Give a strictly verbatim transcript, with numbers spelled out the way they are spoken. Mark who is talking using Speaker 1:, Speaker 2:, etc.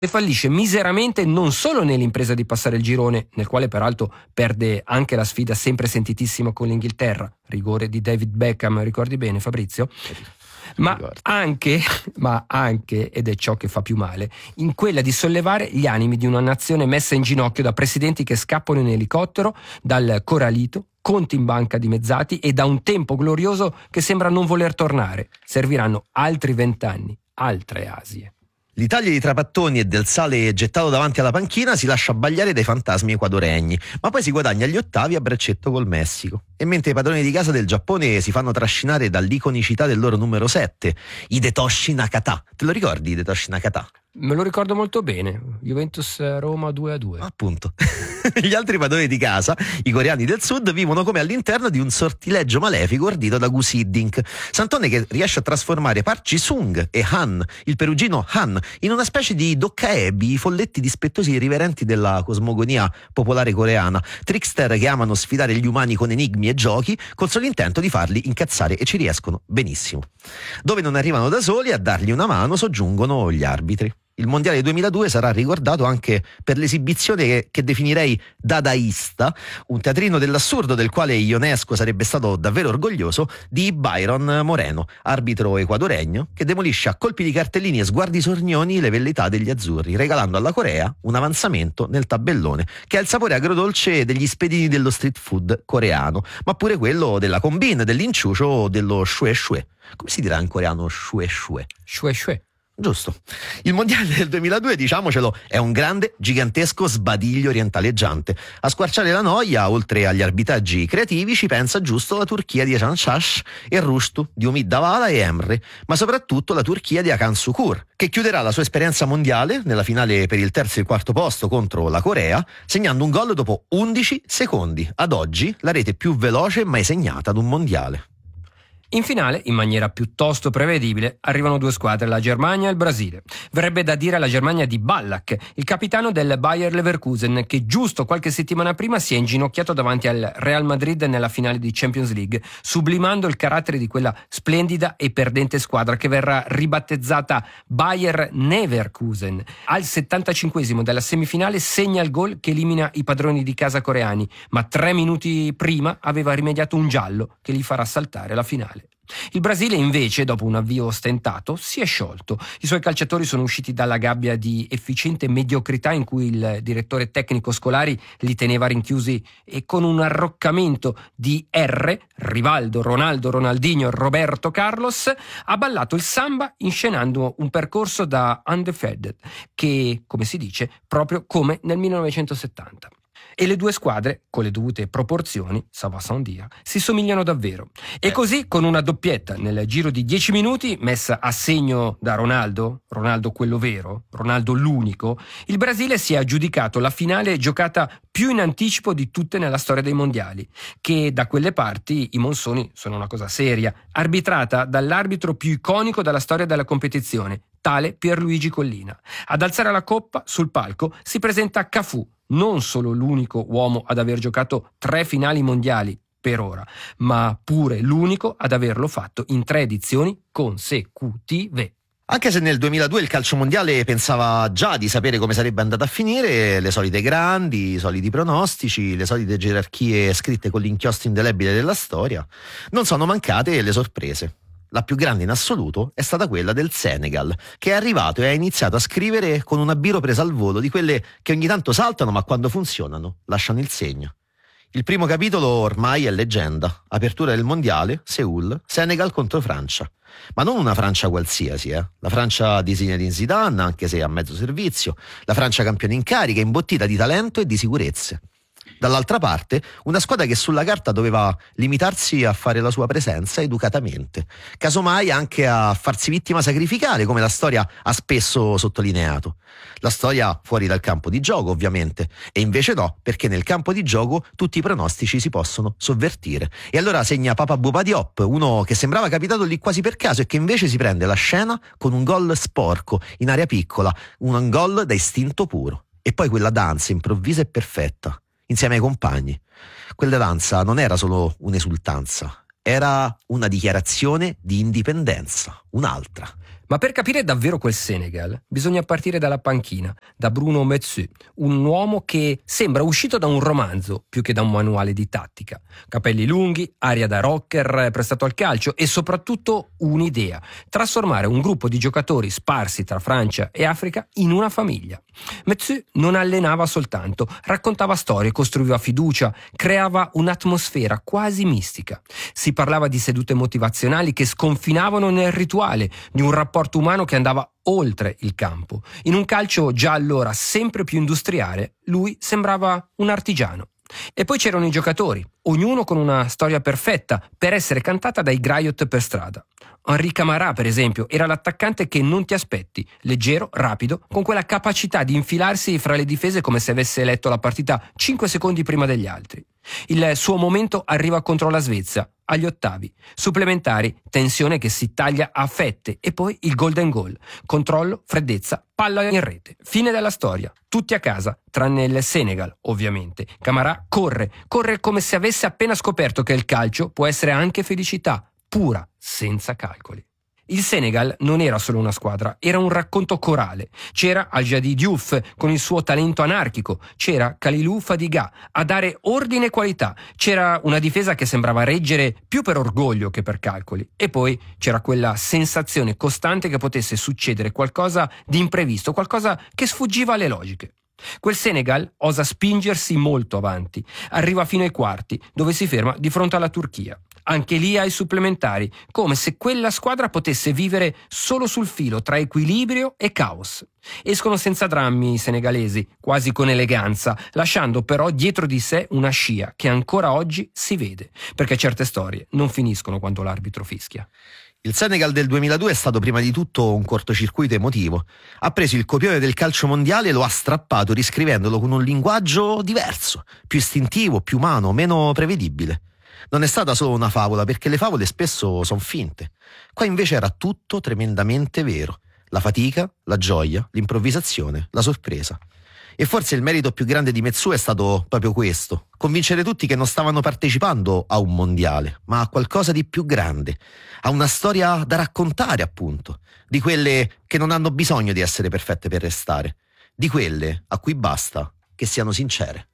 Speaker 1: e fallisce miseramente non solo nell'impresa di passare il girone, nel quale peraltro perde anche la sfida sempre sentitissima con l'Inghilterra, rigore di David Beckham, ricordi bene Fabrizio? Ma anche, ma anche, ed è ciò che fa più male, in quella di sollevare gli animi di una nazione messa in ginocchio da presidenti che scappano in elicottero dal Coralito, conti in banca dimezzati e da un tempo glorioso che sembra non voler tornare. Serviranno altri vent'anni, altre Asie.
Speaker 2: L'Italia di Trapattoni e del sale gettato davanti alla panchina si lascia abbagliare dai fantasmi equadoregni, ma poi si guadagna agli ottavi a braccetto col Messico. E mentre i padroni di casa del Giappone si fanno trascinare dall'iconicità del loro numero sette, Hidetoshi Nakata. Te lo ricordi Hidetoshi Nakata?
Speaker 1: Me lo ricordo molto bene, Juventus-Roma due a due.
Speaker 2: Appunto. Gli altri padroni di casa, i coreani del sud, vivono come all'interno di un sortileggio malefico ordito da Gus Hiddink, santone che riesce a trasformare Park Ji-sung e Han, il perugino Han, in una specie di Dokkaebi, i folletti dispettosi e irriverenti della cosmogonia popolare coreana, trickster che amano sfidare gli umani con enigmi e giochi col solo intento di farli incazzare, e ci riescono benissimo. Dove non arrivano da soli, a dargli una mano soggiungono gli arbitri. Il mondiale duemiladue sarà ricordato anche per l'esibizione che, che definirei dadaista, un teatrino dell'assurdo del quale Ionesco sarebbe stato davvero orgoglioso, di Byron Moreno, arbitro equadoregno che demolisce a colpi di cartellini e sguardi sornioni le velleità degli azzurri, regalando alla Corea un avanzamento nel tabellone che ha il sapore agrodolce degli spiedini dello street food coreano, ma pure quello della combine, dell'inciucio o dello shue shue. Come si dirà in coreano shue shue?
Speaker 1: Shue shue.
Speaker 2: Giusto. Il mondiale del duemiladue, diciamocelo, è un grande, gigantesco sbadiglio orientaleggiante. A squarciare la noia, oltre agli arbitraggi creativi, ci pensa giusto la Turchia di Hasan Şaş e Rushtu di Umid Davala e Emre, ma soprattutto la Turchia di Hakan Şükür, che chiuderà la sua esperienza mondiale nella finale per il terzo e il quarto posto contro la Corea, segnando un gol dopo undici secondi. Ad oggi la rete più veloce mai segnata ad un mondiale.
Speaker 1: In finale, in maniera piuttosto prevedibile, arrivano due squadre, la Germania e il Brasile. Verrebbe da dire la Germania di Ballack, il capitano del Bayer Leverkusen, che giusto qualche settimana prima si è inginocchiato davanti al Real Madrid nella finale di Champions League, sublimando il carattere di quella splendida e perdente squadra che verrà ribattezzata Bayer Neverkusen. Al settantacinquesimo della semifinale segna il gol che elimina i padroni di casa coreani, ma tre minuti prima aveva rimediato un giallo che gli farà saltare la finale. Il Brasile invece, dopo un avvio ostentato, si è sciolto. I suoi calciatori sono usciti dalla gabbia di efficiente mediocrità in cui il direttore tecnico Scolari li teneva rinchiusi, e con un arroccamento di R, Rivaldo, Ronaldo, Ronaldinho e Roberto Carlos, ha ballato il samba inscenando un percorso da undefeated, che, come si dice, proprio come nel millenovecentosettanta. E le due squadre, con le dovute proporzioni, ça va sans dire, si somigliano davvero. E eh. così, con una doppietta nel giro di dieci minuti, messa a segno da Ronaldo, Ronaldo quello vero, Ronaldo l'unico, il Brasile si è aggiudicato la finale giocata più in anticipo di tutte nella storia dei mondiali, che da quelle parti i monsoni sono una cosa seria, arbitrata dall'arbitro più iconico della storia della competizione, tale Pierluigi Collina. Ad alzare la coppa sul palco si presenta Cafù, non solo l'unico uomo ad aver giocato tre finali mondiali per ora, ma pure l'unico ad averlo fatto in tre edizioni consecutive.
Speaker 2: Anche se nel duemiladue il calcio mondiale pensava già di sapere come sarebbe andata a finire, le solite grandi, i soliti pronostici, le solite gerarchie scritte con l'inchiostro indelebile della storia, non sono mancate le sorprese. La più grande in assoluto è stata quella del Senegal, che è arrivato e ha iniziato a scrivere con una biro presa al volo, di quelle che ogni tanto saltano ma quando funzionano lasciano il segno. Il primo capitolo ormai è leggenda: apertura del mondiale, Seul, Senegal contro Francia. Ma non una Francia qualsiasi, eh? La Francia di Zinedine Zidane, anche se a mezzo servizio, la Francia campione in carica, imbottita di talento e di sicurezze. Dall'altra parte, una squadra che sulla carta doveva limitarsi a fare la sua presenza educatamente, casomai anche a farsi vittima sacrificale, come la storia ha spesso sottolineato. La storia fuori dal campo di gioco, ovviamente, e invece no, perché nel campo di gioco tutti i pronostici si possono sovvertire. E allora segna Papa Bouba Diop, uno che sembrava capitato lì quasi per caso e che invece si prende la scena con un gol sporco, in area piccola, un gol da istinto puro. E poi quella danza improvvisa e perfetta, insieme ai compagni. Quella danza non era solo un'esultanza, era una dichiarazione di indipendenza, un'altra.
Speaker 1: Ma per capire davvero quel Senegal bisogna partire dalla panchina, da Bruno Metsu, un uomo che sembra uscito da un romanzo più che da un manuale di tattica. Capelli lunghi, aria da rocker prestato al calcio e soprattutto un'idea: trasformare un gruppo di giocatori sparsi tra Francia e Africa in una famiglia. Metsu non allenava soltanto, raccontava storie, costruiva fiducia, creava un'atmosfera quasi mistica. Si parlava di sedute motivazionali che sconfinavano nel rituale, di un rapporto umano che andava oltre il campo. In un calcio già allora sempre più industriale, lui sembrava un artigiano. E poi c'erano i giocatori, ognuno con una storia perfetta per essere cantata dai graiot per strada. Henri Camara, per esempio, era l'attaccante che non ti aspetti, leggero, rapido, con quella capacità di infilarsi fra le difese come se avesse letto la partita cinque secondi prima degli altri. Il suo momento arriva contro la Svezia, agli ottavi. Supplementari, tensione che si taglia a fette e poi il golden goal. Controllo, freddezza, palla in rete. Fine della storia. Tutti a casa, tranne il Senegal, ovviamente. Camara corre, corre come se avesse appena scoperto che il calcio può essere anche felicità, pura, senza calcoli. Il Senegal non era solo una squadra, era un racconto corale. C'era Al-Jadid Diouf con il suo talento anarchico, c'era Kalilou Fadiga a dare ordine e qualità, c'era una difesa che sembrava reggere più per orgoglio che per calcoli, e poi c'era quella sensazione costante che potesse succedere qualcosa di imprevisto, qualcosa che sfuggiva alle logiche. Quel Senegal osa spingersi molto avanti, arriva fino ai quarti, dove si ferma di fronte alla Turchia. Anche lì ai supplementari, come se quella squadra potesse vivere solo sul filo tra equilibrio e caos. Escono senza drammi i senegalesi, quasi con eleganza, lasciando però dietro di sé una scia che ancora oggi si vede, perché certe storie non finiscono quando l'arbitro fischia.
Speaker 2: Il Senegal del duemiladue è stato prima di tutto un cortocircuito emotivo. Ha preso il copione del calcio mondiale e lo ha strappato riscrivendolo con un linguaggio diverso, più istintivo, più umano, meno prevedibile. Non è stata solo una favola, perché le favole spesso sono finte. Qua invece era tutto tremendamente vero. La fatica, la gioia, l'improvvisazione, la sorpresa. E forse il merito più grande di Metsu è stato proprio questo: convincere tutti che non stavano partecipando a un mondiale, ma a qualcosa di più grande, a una storia da raccontare, appunto, di quelle che non hanno bisogno di essere perfette per restare, di quelle a cui basta che siano sincere.